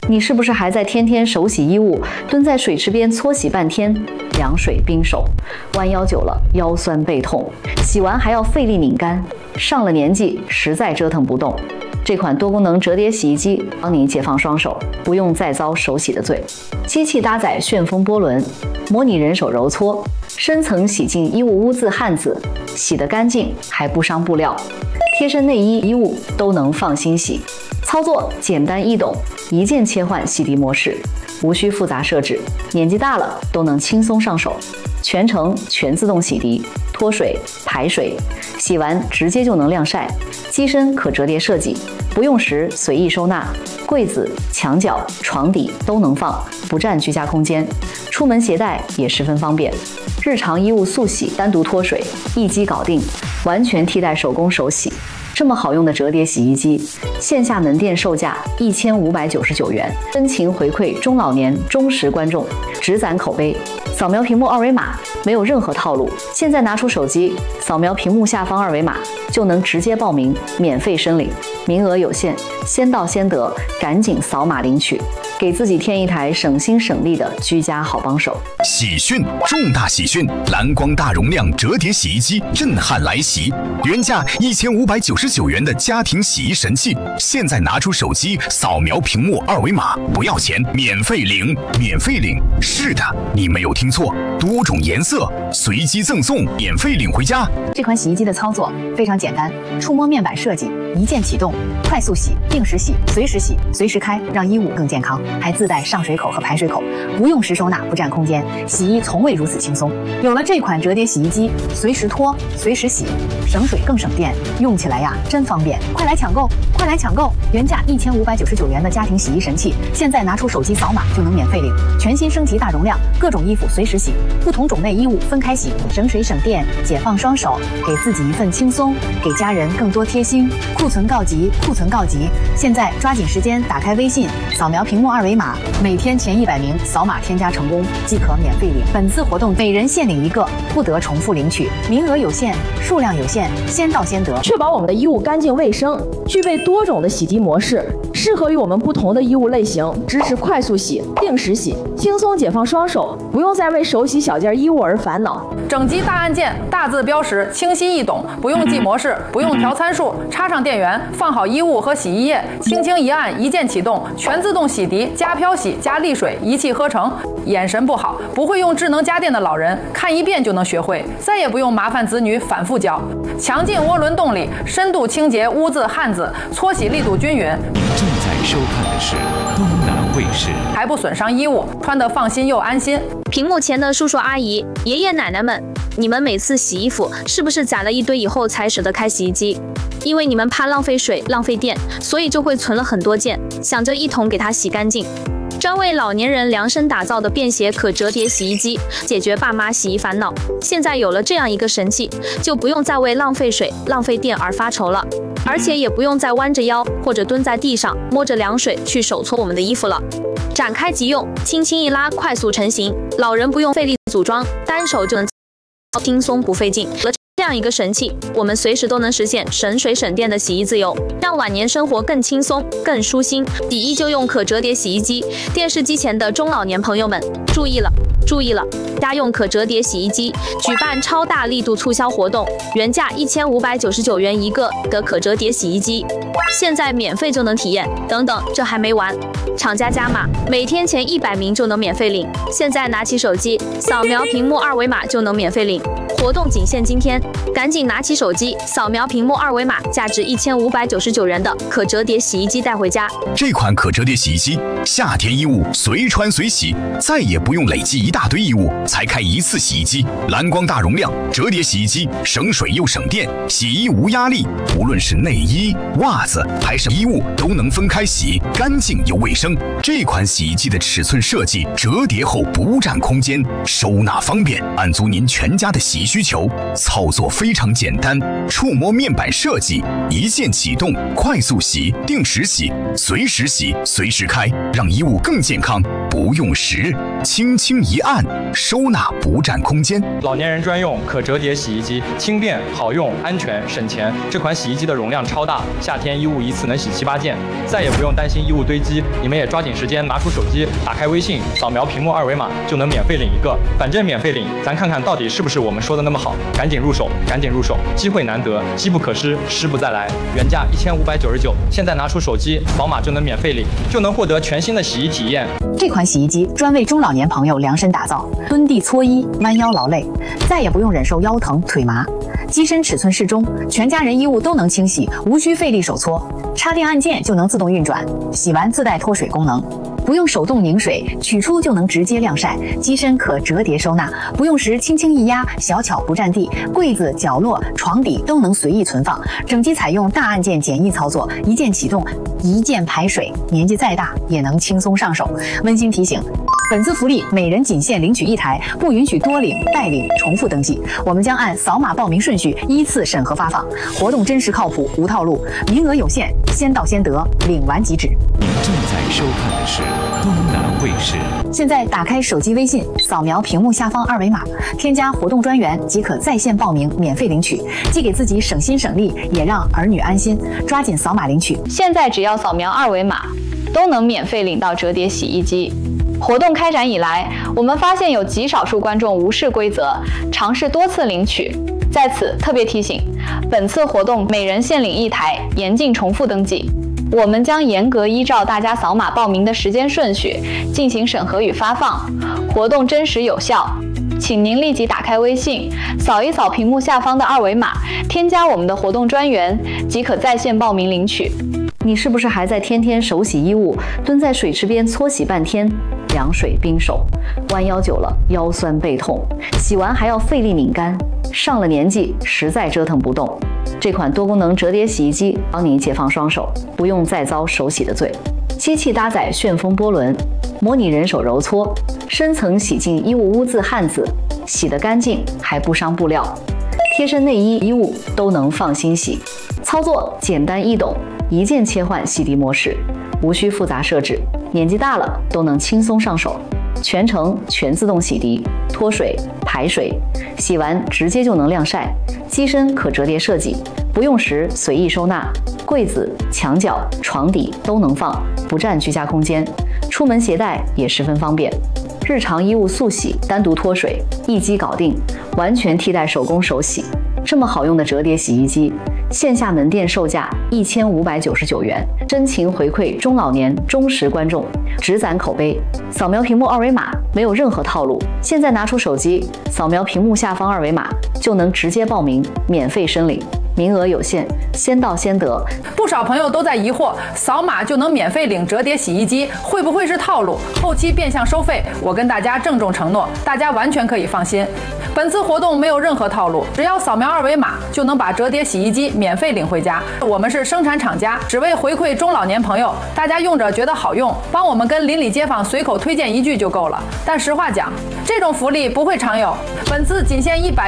你是不是还在天天手洗衣物，蹲在水池边搓洗半天，凉水冰手，弯腰久了腰酸背痛，洗完还要费力拧干，上了年纪实在折腾不动。这款多功能折叠洗衣机帮你解放双手，不用再遭手洗的罪。机器搭载旋风波轮，模拟人手揉搓，深层洗净衣物污渍汗渍，洗得干净还不伤布料。贴身内衣衣物都能放心洗，操作简单易懂，一键切换洗涤模式，无需复杂设置，年纪大了都能轻松上手。全程全自动洗涤，脱水排水，洗完直接就能晾晒。机身可折叠设计，不用时随意收纳，柜子、墙角、床底都能放，不占居家空间。出门携带也十分方便。日常衣物速洗单独脱水，一机搞定，完全替代手工手洗。这么好用的折叠洗衣机，线下门店售价1599元，真情回馈中老年忠实观众，只攒口碑。扫描屏幕二维码，没有任何套路。现在拿出手机，扫描屏幕下方二维码，就能直接报名，免费申领。名额有限，先到先得，赶紧扫码领取，给自己添一台省心省力的居家好帮手。 喜讯，重大喜讯！蓝光大容量折叠洗衣机震撼来袭，原价1599元的家庭洗衣神器，现在拿出手机扫描屏幕二维码，不要钱，免费领，免费领。是的，你没有听错，多种颜色随机赠送，免费领回家。 这款洗衣机的操作非常简单，触摸面板设计，一键启动，快速洗、定时洗、随时洗、随时开，让衣物更健康。还自带上水口和排水口，不用时收纳，不占空间，洗衣从未如此轻松。有了这款折叠洗衣机，随时脱，随时洗，省水更省电，用起来呀真方便。快来抢购，快来抢购！原价1599元的家庭洗衣神器，现在拿出手机扫码就能免费领。全新升级大容量，各种衣服随时洗，不同种类衣物分开洗，省水省电，解放双手，给自己一份轻松，给家人更多贴心。库存告急，库存告急！现在抓紧时间打开微信，扫描屏幕二维码，每天前100名扫码添加成功即可免费领。本次活动每人限领1个，不得重复领取，名额有限，数量有限，先到先得。 确保我们的衣物干净卫生，具备多种的洗涤模式，适合于我们不同的衣物类型，支持快速洗、定时洗，轻松解放双手，不用再为手洗小件衣物而烦恼。 整机大按键，大字标识，清晰易懂，不用记模式，不用调参数，插上电源，放好衣物和洗衣液，轻轻一按，一键启动，全自动洗涤加漂洗加沥水，一气呵成。眼神不好，不会用智能家电的老人，看一遍就能学会，再也不用麻烦子女反复教。强劲涡轮动力，深度清洁污渍汗渍，搓洗力度均匀。 您正在收看的是东南卫视， 还不损伤衣物，穿得放心又安心。 屏幕前的叔叔阿姨、爷爷奶奶们，你们每次洗衣服是不是攒了一堆以后才舍得开洗衣机？因为你们怕浪费水、浪费电，所以就会存了很多件，想着一同给它洗干净。专为老年人量身打造的便携可折叠洗衣机，解决爸妈洗衣烦恼。现在有了这样一个神器，就不用再为浪费水、浪费电而发愁了，而且也不用再弯着腰或者蹲在地上摸着凉水去手搓我们的衣服了。展开即用，轻轻一拉，快速成型，老人不用费力组装，单手就能轻松不费劲。这样一个神器，我们随时都能实现省水省电的洗衣自由，让晚年生活更轻松、更舒心。洗衣就用可折叠洗衣机，电视机前的中老年朋友们注意了！注意了！家用可折叠洗衣机举办超大力度促销活动，原价1599元一个的可折叠洗衣机，现在免费就能体验。等等，这还没完，厂家加码，每天前100名就能免费领。现在拿起手机，扫描屏幕二维码就能免费领。活动仅限今天，赶紧拿起手机，扫描屏幕二维码，价值1599元的可折叠洗衣机带回家。 这款可折叠洗衣机，夏天衣物随穿随洗，再也不用累积一大堆衣物才开一次洗衣机。蓝光大容量折叠洗衣机，省水又省电，洗衣无压力。无论是内衣、袜子还是衣物，都能分开洗，干净又卫生。这款洗衣机的尺寸设计，折叠后不占空间，收纳方便，满足您全家的洗衣需求。操作非常简单，触摸面板设计，一键启动，快速洗、定时洗、随时洗、随时开，让衣物更健康。 不用时，轻轻一按，收纳不占空间。 老年人专用可折叠洗衣机，轻便好用、安全省钱。这款洗衣机的容量超大，夏天衣物一次能洗7、8件，再也不用担心衣物堆积。你们也抓紧时间拿出手机，打开微信，扫描屏幕2维码就能免费领一个，反正免费领，咱看看到底是不是我们说的那么好。赶紧入手，赶紧入手，机会难得，机不可失，失不再来。原价1599，现在拿出手机扫码就能免费领，就能获得全新的洗衣体验。 这款洗衣机专为中老年朋友量身打造，蹲地搓衣，弯腰劳累，再也不用忍受腰疼腿麻。机身尺寸适中，全家人衣物都能清洗，无需费力手搓，插电按键就能自动运转，洗完自带脱水功能。不用手动拧水，取出就能直接晾晒。机身可折叠收纳，不用时轻轻一压，小巧不占地。柜子、角落、床底都能随意存放。整机采用大按键简易操作，一键启动，一键排水，年纪再大也能轻松上手。温馨提醒：本次福利每人仅限领取1台，不允许多领、代领、重复登记。我们将按扫码报名顺序依次审核发放。活动真实靠谱，无套路，名额有限，先到先得，领完即止。 您正在收看的是东南卫视。 现在打开手机微信，扫描屏幕下方2维码，添加活动专员即可在线报名，免费领取，既给自己省心省力，也让儿女安心。抓紧扫码领取！ 现在只要扫描2维码，都能免费领到折叠洗衣机。活动开展以来，我们发现有极少数观众无视规则，尝试多次领取。在此特别提醒，本次活动每人限领1台，严禁重复登记。我们将严格依照大家扫码报名的时间顺序进行审核与发放，活动真实有效。请您立即打开微信，扫一扫屏幕下方的2维码，添加我们的活动专员，即可在线报名领取。你是不是还在天天手洗衣物，蹲在水池边搓洗半天，凉水冰手，弯腰久了腰酸背痛，洗完还要费力拧干，上了年纪实在折腾不动。这款多功能折叠洗衣机帮您解放双手，不用再遭手洗的罪。机器搭载旋风波轮，模拟人手揉搓，深层洗净衣物污渍汗渍，洗得干净还不伤布料。贴身内衣衣物都能放心洗，操作简单易懂，一键切换洗涤模式，无需复杂设置，年纪大了都能轻松上手。全程全自动洗涤、脱水、排水，洗完直接就能晾晒。机身可折叠设计，不用时随意收纳，柜子、墙角、床底都能放，不占居家空间。出门携带也十分方便。日常衣物速洗、单独脱水，一机搞定，完全替代手工手洗。这么好用的折叠洗衣机，线下门店售价1599元，真情回馈中老年忠实观众，只攒口碑。扫描屏幕2维码，没有任何套路。现在拿出手机，扫描屏幕下方2维码，就能直接报名，免费申领。名额有限，先到先得。 不少朋友都在疑惑，扫码就能免费领折叠洗衣机，会不会是套路？后期变相收费？我跟大家郑重承诺，大家完全可以放心。本次活动没有任何套路，只要扫描2维码就能把折叠洗衣机免费领回家。我们是生产厂家，只为回馈中老年朋友，大家用着觉得好用，帮我们跟邻里街坊随口推荐一句就够了。但实话讲，这种福利不会常有，本次仅限100